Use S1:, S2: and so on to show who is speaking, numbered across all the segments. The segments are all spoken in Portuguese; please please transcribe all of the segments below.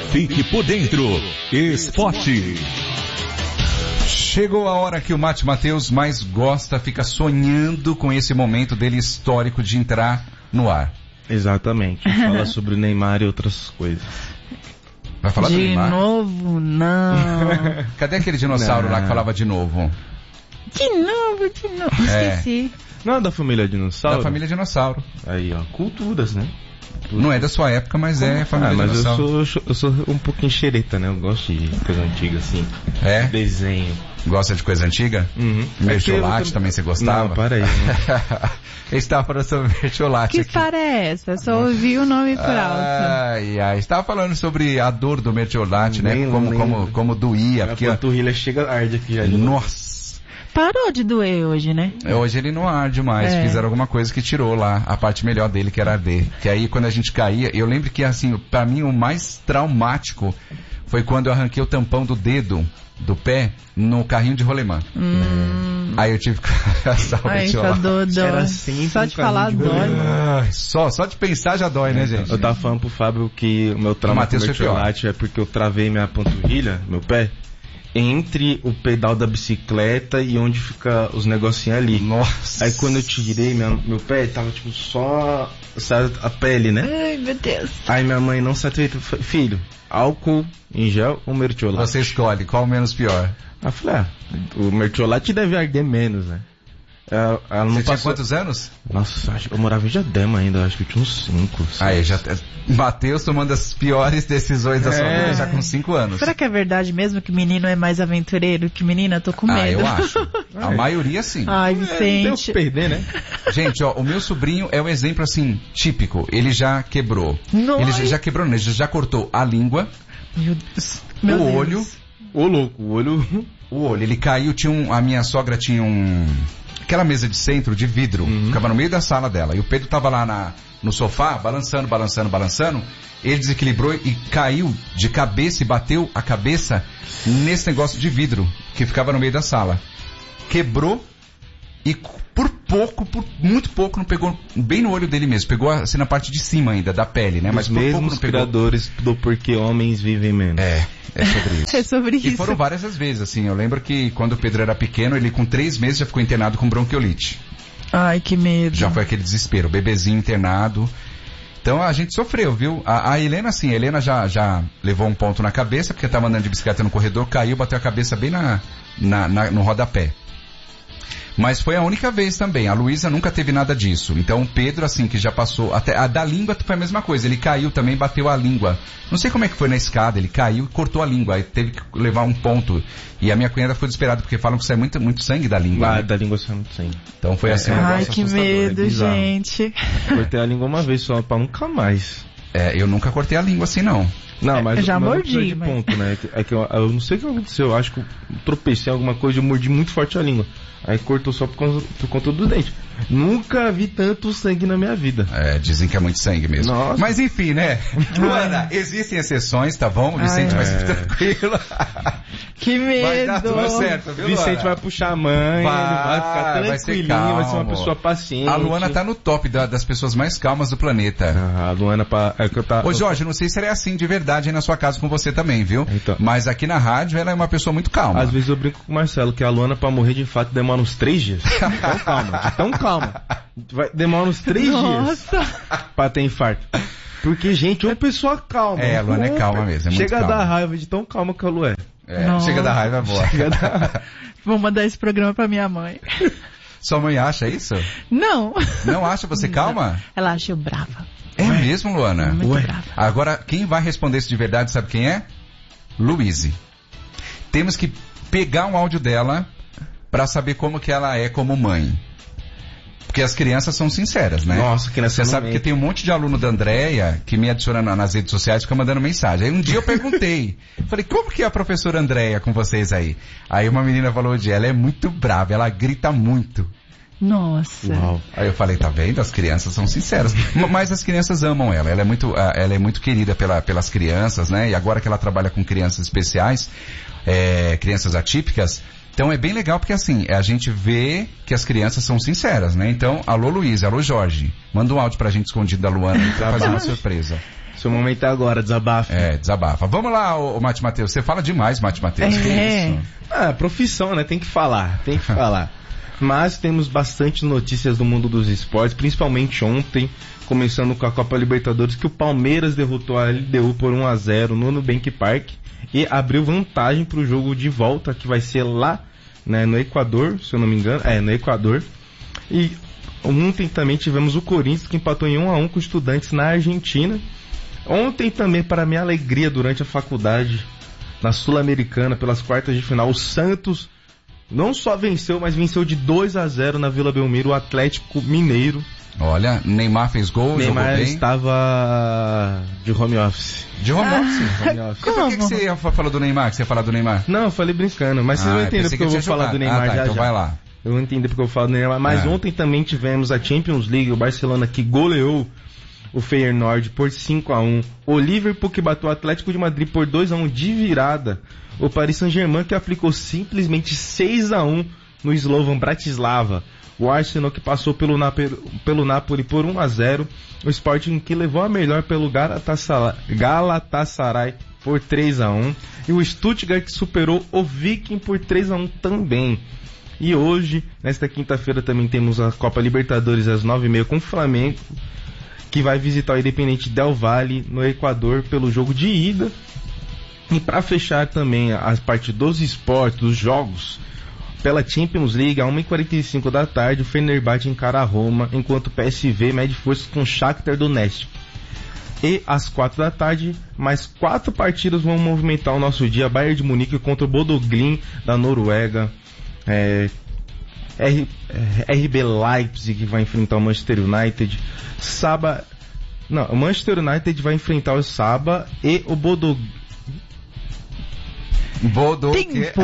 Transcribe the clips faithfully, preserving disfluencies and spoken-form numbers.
S1: Fique por dentro. Esporte.
S2: Chegou a hora que o Mate Matheus mais gosta, fica sonhando com esse momento dele histórico de entrar no ar.
S3: Exatamente. Fala sobre o Neymar e outras coisas.
S2: Vai falar
S4: de
S2: do Neymar?
S4: De novo, não.
S2: Cadê aquele dinossauro
S3: não.
S2: lá que falava de novo?
S4: De novo, de novo.
S2: É.
S4: Esqueci.
S3: Não é da família Dinossauro?
S2: Da família Dinossauro.
S3: Aí, ó. Culturas, né? Culturas.
S2: Não é da sua época, mas Como? é família
S3: ah, mas
S2: Dinossauro.
S3: Mas eu, eu sou um pouquinho xereta, né? Eu gosto de coisa antiga, assim.
S2: É?
S3: Desenho.
S2: Gosta de coisa antiga?
S3: Uhum.
S2: Mertiolate também você gostava?
S3: Não, para aí. Né?
S2: Ele estava falando sobre Mertiolate
S4: Que
S2: aqui.
S4: história é essa? Só ouvi o nome por alto.
S2: Ai, ai. Estava falando sobre a dor do Mertiolate, né?
S3: Nem,
S2: como,
S3: nem,
S2: como, como doía.
S3: A
S2: porque
S3: panturrilha chega arde aqui já. De
S2: Nossa.
S4: Parou de doer hoje, né?
S2: Hoje ele não arde mais. É. Fizeram alguma coisa que tirou lá a parte melhor dele, que era arder. Que aí quando a gente caía, eu lembro que assim, pra mim o mais traumático foi quando eu arranquei o tampão do dedo do pé no carrinho de rolemã.
S4: Hum.
S2: Aí eu tive que passar o Mertiolate.
S4: Era assim, só de falar de dói.
S2: Ah, só, só de pensar já dói, né, gente?
S3: Eu tava falando pro Fábio que o meu trauma com o Mertiolate é porque eu travei minha panturrilha, meu pé, entre o pedal da bicicleta e onde fica os negocinhos ali.
S2: Nossa.
S3: Aí quando eu tirei minha, meu pé, tava tipo só sabe, a pele, né?
S4: Ai, meu Deus.
S3: Aí minha mãe não satisfeita, filho, álcool em gel ou Mertiolate?
S2: Você escolhe, qual o menos pior?
S3: Aí eu falei, ah, o Mertiolate deve arder menos, né? Ela, ela não
S2: Você
S3: passou...
S2: tinha quantos anos?
S3: Nossa, acho que eu morava em Diadema ainda, acho que eu tinha uns cinco.
S2: Aí, já... Matheus tomando as piores decisões da sua vida já com cinco anos.
S4: Será que é verdade mesmo que menino é mais aventureiro que menina? Tô com medo.
S2: Ah, eu acho. A maioria sim.
S4: Ai, Vicente.
S3: É, não tem perder, né?
S2: Gente, ó, o meu sobrinho é um exemplo assim, típico. Ele já quebrou.
S4: Nossa.
S2: Ele já, já quebrou, né? Ele já cortou a língua,
S4: meu Deus. Meu
S2: o
S4: Deus.
S2: olho.
S3: O louco, o olho...
S2: O olho, ele caiu, tinha um... A minha sogra tinha um... Aquela mesa de centro de vidro, uhum. Ficava no meio da sala dela. E o Pedro tava lá na, no sofá, balançando, balançando, balançando. Ele desequilibrou e caiu de cabeça e bateu a cabeça nesse negócio de vidro que ficava no meio da sala. Quebrou e por pouco, por muito pouco, não pegou bem no olho dele mesmo. Pegou assim na parte de cima ainda, da pele, né?
S3: Os
S2: Mas por
S3: mesmos
S2: pouco não pegou.
S3: criadores do porquê homens vivem menos.
S2: É, é sobre isso.
S4: É sobre isso.
S2: E foram várias as vezes, assim. Eu lembro que quando o Pedro era pequeno, ele com três meses já ficou internado com bronquiolite.
S4: Ai, que medo.
S2: Já foi aquele desespero, bebezinho internado. Então a gente sofreu, viu? A, a Helena, sim, a Helena já, já levou um ponto na cabeça, porque estava andando de bicicleta no corredor, caiu, bateu a cabeça bem na, na, na, no rodapé. Mas foi a única vez também. A Luísa nunca teve nada disso. Então o Pedro, assim, que já passou... Até a da língua foi a mesma coisa. Ele caiu também, bateu a língua. Não sei como é que foi na escada. Ele caiu e cortou a língua. Aí teve que levar um ponto. E a minha cunhada ficou desesperada, porque falam que sai muito, muito sangue da língua.
S3: Ah,
S2: né?
S3: da língua sai muito sangue.
S2: Então foi assim um
S4: Ai,
S2: negócio
S4: que
S2: assustador.
S4: medo,
S3: é
S4: gente.
S3: Cortei a língua uma vez só, pra nunca mais.
S2: É, eu nunca cortei a língua assim, não.
S3: Não, mas
S4: eu já
S3: mas
S4: mordi,
S3: não de
S4: mas...
S3: ponto, né? É que eu, eu não sei o que aconteceu. Eu acho que eu tropecei em alguma coisa e eu mordi muito forte a língua. Aí cortou só por conta, por conta do dente. Nunca vi tanto sangue na minha vida.
S2: É, dizem que é muito sangue mesmo.
S3: Nossa.
S2: Mas enfim, né? Luana, existem exceções, tá bom? O Vicente
S4: Ai,
S2: vai
S3: é.
S2: ser tranquilo.
S4: Que medo.
S2: Vai dar tudo certo, viu,
S3: Vicente
S2: Luana?
S3: vai puxar a mãe,
S2: Vai,
S3: ele vai ficar
S2: vai ser
S3: tranquilinho,
S2: calmo.
S3: vai ser uma pessoa paciente.
S2: A Luana tá no top da, das pessoas mais calmas do planeta.
S3: Ah, a Luana pra, é que eu tá,
S2: Ô Jorge, não sei se ela é assim de verdade aí na sua casa com você também, viu?
S3: Então.
S2: Mas aqui na rádio ela é uma pessoa muito calma.
S3: Às vezes eu brinco com o Marcelo que a Luana pra morrer de infarto demora uns três dias. Tão calma, de tão calma. Vai, demora uns três
S4: Nossa.
S3: dias pra ter infarto. Porque, gente, é uma pessoa calma.
S2: É, a Luana é calma mesmo, é muito
S3: Chega
S2: calma.
S3: a dar raiva de tão calma que a Lu é.
S2: É, chega da raiva boa.
S3: Chega da...
S4: Vou mandar esse programa pra minha mãe.
S2: Sua mãe acha isso?
S4: Não.
S2: Não acha você calma?
S4: Ela acha eu brava.
S2: É Ué? mesmo, Luana?
S4: Muito
S2: Ué?
S4: brava.
S2: Agora, quem vai responder isso de verdade, sabe quem é? Luíse. Temos que pegar um áudio dela pra saber como que ela é como mãe. Porque as crianças são sinceras, né?
S3: Nossa, criança
S2: Você sabe que tem um monte de aluno da Andréia que me adiciona nas redes sociais e fica mandando mensagem. Aí um dia eu perguntei, falei, como que é a professora Andréia com vocês aí? Aí uma menina falou de ela é muito brava, ela grita muito.
S4: Nossa.
S2: Uau. Aí eu falei, tá vendo? As crianças são sinceras. Mas as crianças amam ela. Ela é muito, ela é muito querida pela, pelas crianças, né? E agora que ela trabalha com crianças especiais, é, crianças atípicas, então é bem legal porque assim, a gente vê que as crianças são sinceras, né? Então, alô Luísa, alô Jorge, manda um áudio pra gente escondido da Luana pra fazer uma surpresa.
S3: seu momento é agora, desabafa.
S2: É, desabafa. Vamos lá, ô, ô Mate Matheus. Você fala demais, Mate Matheus.
S4: É.
S2: Que isso?
S3: Ah, profissão, né? Tem que falar, tem que falar. Mas temos bastante notícias do mundo dos esportes, principalmente ontem, começando com a Copa Libertadores, que o Palmeiras derrotou a L D U por um a zero no Nubank Park e abriu vantagem para o jogo de volta, que vai ser lá, né, no Equador, se eu não me engano. É, no Equador. E ontem também tivemos o Corinthians, que empatou em um a um com Estudiantes na Argentina. Ontem também, para minha alegria, durante a faculdade, na Sul-Americana, pelas quartas de final, o Santos não só venceu, mas venceu de dois a zero na Vila Belmiro o Atlético Mineiro.
S2: Olha, Neymar fez gol,
S3: Neymar
S2: jogou bem.
S3: estava de home office.
S2: De home
S4: Ah,
S2: office?
S3: Home office.
S2: E por que, que você falou do Neymar, que você ia falar do Neymar?
S3: Não, eu falei brincando, mas vocês
S2: Ah,
S3: vão entender
S2: pensei
S3: porque eu
S2: que
S3: vou
S2: tinha
S3: falar
S2: jogado.
S3: do Neymar
S2: ah, tá,
S3: já
S2: então
S3: já.
S2: vai lá.
S3: Eu vou entender porque eu falo do Neymar. Mas
S2: Ah.
S3: ontem também tivemos a Champions League, o Barcelona que goleou o Feyenoord por cinco a um. O Liverpool que bateu o Atlético de Madrid por dois a um de virada. O Paris Saint-Germain que aplicou simplesmente seis a um no Slovan Bratislava. O Arsenal que passou pelo, Nap- pelo Napoli por um a zero. O Sporting que levou a melhor pelo Galatasaray, Galatasaray por três a um. E o Stuttgart que superou o Viking por três a um também. E hoje, nesta quinta-feira, também temos a Copa Libertadores às nove e meia com o Flamengo, que vai visitar o Independente Del Valle no Equador pelo jogo de ida. E para fechar também a parte dos esportes, dos jogos, pela Champions League, a uma e quarenta e cinco da tarde, o Fenerbahçe encara a Roma, enquanto o P S V mede forças com o Shakhtar Donetsk. E às quatro da tarde, mais quatro partidas vão movimentar o nosso dia. Bayern de Munique contra o Bodo Glimt da Noruega. É, R, é, R B Leipzig vai enfrentar o Manchester United. Saba, não, o Manchester United vai enfrentar o Saba e o Bodo.
S2: Bodo.
S4: Tempo.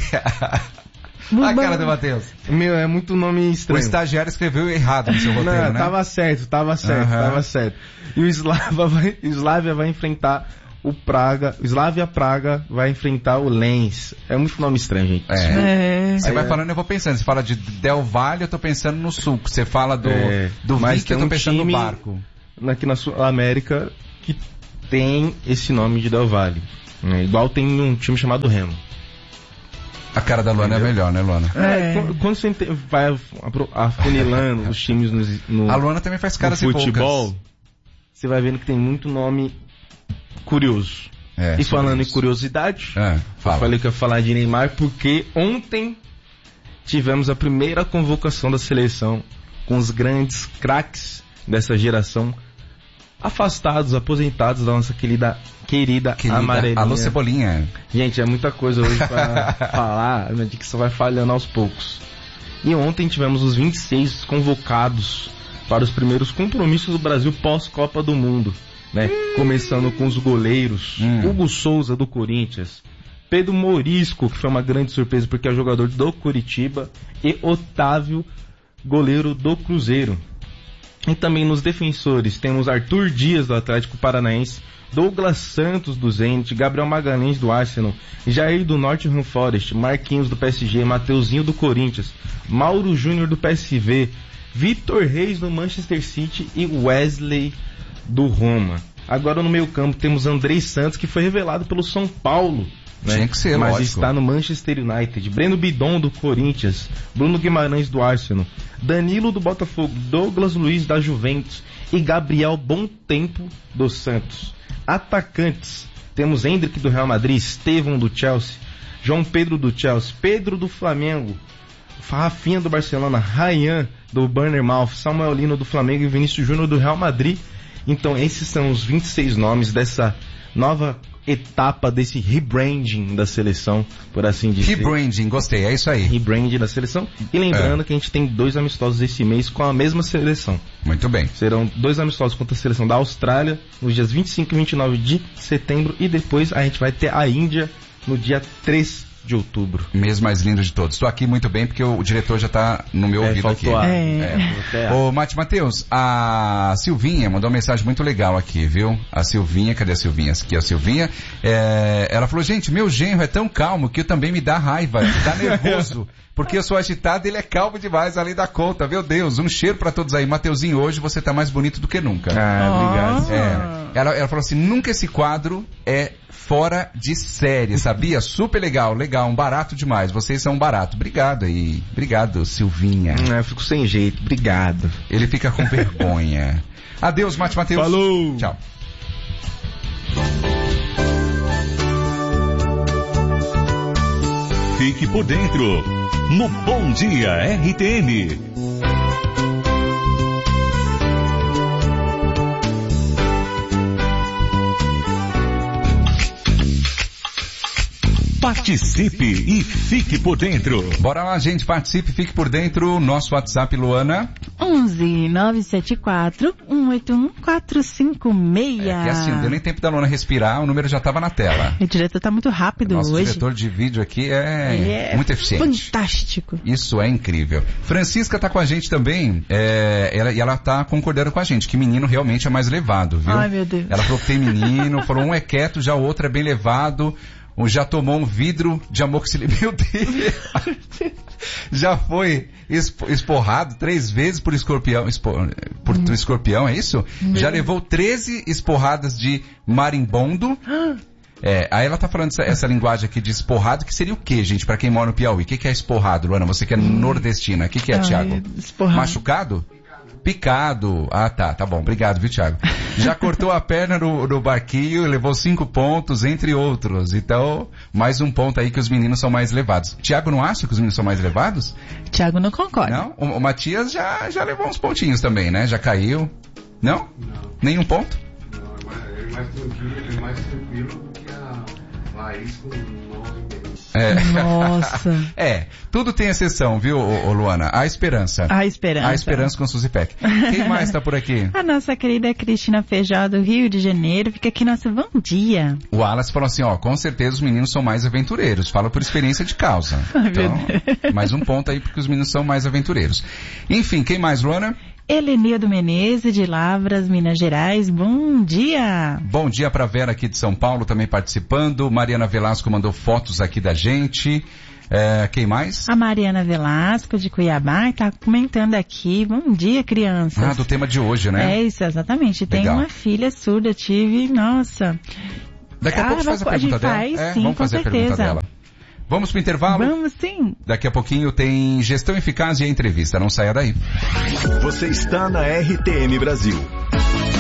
S2: A cara do Matheus.
S3: Meu, é muito nome
S2: O
S3: estranho.
S2: estagiário escreveu errado no seu roteiro,
S3: Não,
S2: né?
S3: tava certo, tava certo,
S2: Aham.
S3: tava certo. E o Slava vai, o Slavia vai enfrentar o Praga, o Slavia Praga vai enfrentar o Lens. É muito nome estranho, gente.
S2: É.
S4: É.
S2: Você vai
S3: É.
S2: falando, eu vou pensando. Você fala de Del Valle, eu tô pensando no suco. Você fala do,
S3: É,
S2: do
S3: mas
S2: Vicky, eu
S3: tem
S2: tô
S3: um
S2: pensando
S3: time-
S2: no barco.
S3: Aqui na Sul América que tem esse nome de Del Valle. É, igual tem um time chamado Remo.
S2: A cara da Luana
S3: Entendeu?
S2: é melhor, né, Luana?
S3: É,
S4: É.
S3: quando- quando você ente- vai apro- afunilando os times no, no,
S2: A Luana também faz
S3: no
S2: caras e
S3: futebol,
S2: poucas.
S3: você vai vendo que tem muito nome curioso.
S2: É,
S3: E
S2: sobre
S3: falando em
S2: isso.
S3: curiosidade,
S2: É,
S3: eu
S2: fala.
S3: falei que eu ia falar de Neymar porque ontem tivemos a primeira convocação da seleção com os grandes craques dessa geração afastados, aposentados da nossa querida, querida,
S2: Querida,
S3: amarelinha.
S2: alô Cebolinha.
S3: Gente, é muita coisa hoje pra falar, a minha dicção vai falhando aos poucos. E ontem tivemos os vinte e seis convocados para os primeiros compromissos do Brasil pós-Copa do Mundo, né? Começando com os goleiros,
S2: Hum.
S3: Hugo Souza do Corinthians, Pedro Morisco, que foi uma grande surpresa porque é jogador do Curitiba, e Otávio, goleiro do Cruzeiro. E também nos defensores temos Arthur Dias do Atlético Paranaense, Douglas Santos do Zenit, Gabriel Magalhães do Arsenal, Jair do Nottingham Forest, Marquinhos do P S G, Mateuzinho do Corinthians, Mauro Júnior do P S V, Vitor Reis do Manchester City e Wesley do Roma. Agora no meio campo temos Andrei Santos, que foi revelado pelo São Paulo, né?
S2: Tinha que ser,
S3: mas
S2: lógico.
S3: está no Manchester United. Breno Bidon do Corinthians, Bruno Guimarães do Arsenal, Danilo do Botafogo, Douglas Luiz da Juventus e Gabriel Bom Tempo do Santos. Atacantes, temos Hendrick do Real Madrid, Estevão do Chelsea, João Pedro do Chelsea, Pedro do Flamengo, Rafinha do Barcelona, Ryan do Bournemouth, Samuel Lino do Flamengo e Vinícius Júnior do Real Madrid. Então esses são os vinte e seis nomes dessa nova etapa, desse rebranding da seleção, por assim dizer.
S2: Rebranding, gostei, é isso aí.
S3: Rebranding da seleção. E lembrando
S2: É.
S3: que a gente tem dois amistosos esse mês com a mesma seleção.
S2: Muito bem.
S3: Serão dois amistosos contra a seleção da Austrália nos dias vinte e cinco e vinte e nove de setembro e depois a gente vai ter a Índia no dia três de outubro.
S2: Mês mais lindo de todos. Estou aqui muito bem porque o, o diretor já está no meu
S3: É,
S2: ouvido aqui.
S3: faltou ar.
S4: É.
S3: É.
S2: Ô, Mate Matheus, a Silvinha mandou uma mensagem muito legal aqui, viu? A Silvinha, cadê a Silvinha? Aqui, a Silvinha. É, ela falou, gente, meu genro é tão calmo que também me dá raiva, dá nervoso. Porque eu sou agitado e ele é calmo demais, além da conta. Meu Deus, um cheiro pra todos aí. Mateuzinho, hoje você tá mais bonito do que nunca.
S3: Ah, obrigado.
S2: É, ela, ela falou assim, nunca esse quadro é fora de série, sabia? Super legal, legal, um barato demais. Vocês são um barato. Obrigado aí. Obrigado, Silvinha.
S3: Ah, eu fico sem jeito, obrigado.
S2: Ele fica com vergonha. Adeus, Mate Mateus.
S3: Falou.
S2: Tchau.
S1: Fique por dentro, no Bom Dia R T M. Participe e fique por dentro.
S2: Bora lá, gente, participe, fique por dentro. Nosso WhatsApp, Luana.
S4: onze nove sete quatro um oito um quatro cinco seis.
S2: É que assim, não deu nem tempo da Luana respirar, o número já estava na tela.
S4: O diretor tá muito rápido
S2: Nosso
S4: hoje.
S2: diretor de vídeo aqui é,
S4: é
S2: muito eficiente.
S4: Fantástico.
S2: Isso é incrível. Francisca tá com a gente também, é, ela, e ela tá concordando com a gente, que menino realmente é mais levado, viu?
S4: Ai, meu Deus.
S2: Ela falou que tem menino, falou um é quieto, já o outro é bem levado. Um já tomou um vidro de amoxicilina. Meu Deus! Já foi esporrado três vezes por escorpião. Expo, por hum. escorpião, é isso? Meu. Já levou treze esporradas de marimbondo. É, aí ela tá falando essa, essa linguagem aqui de esporrado, que seria o quê, gente, pra quem mora no Piauí? O que, que é esporrado, Luana? Você que é hum. nordestina. O que, que é, Ai, Thiago?
S4: Esporrado.
S2: Machucado? Picado. Ah, tá, tá bom. Obrigado, viu, Thiago? Já cortou a perna no, no barquinho, levou cinco pontos, entre outros. Então, mais um ponto aí que os meninos são mais levados. Thiago não acha que os meninos são mais levados?
S4: Thiago não concorda.
S2: Não? O, o Matias já, já levou uns pontinhos também, né? Já caiu. Não? Não. Nenhum ponto?
S5: Não, ele é mais tranquilo, ele é mais tranquilo do que a Laís com nove.
S2: É.
S4: Nossa.
S2: É, tudo tem exceção, viu, ô, ô Luana? A esperança.
S4: A esperança.
S2: A esperança com Suzy Peck. Quem mais tá por aqui?
S4: A nossa querida Cristina Feijó do Rio de Janeiro. Fica aqui nosso bom dia.
S2: O Wallace falou assim, ó, com certeza os meninos são mais aventureiros. Fala por experiência de causa.
S4: Ai,
S2: então, mais um ponto aí porque os meninos são mais aventureiros. Enfim, quem mais, Luana?
S4: Helenildo Menezes de Lavras, Minas Gerais. Bom dia.
S2: Bom dia pra Vera aqui de São Paulo também participando. Mariana Velasco mandou fotos aqui da gente. É, quem mais?
S4: A Mariana Velasco de Cuiabá está comentando aqui. Bom dia, crianças.
S2: Ah, do tema de hoje, né?
S4: É isso, exatamente. Tem
S2: Legal.
S4: uma filha surda, tive, nossa.
S2: Daqui a
S4: ah,
S2: pouco faz a pergunta
S4: faz,
S2: dela. É,
S4: sim,
S2: vamos fazer
S4: com
S2: a pergunta
S4: certeza.
S2: dela. Vamos pro intervalo?
S4: Vamos sim.
S2: Daqui a pouquinho tem Gestão Eficaz e a entrevista. Não saia daí.
S1: Você está na R T M Brasil.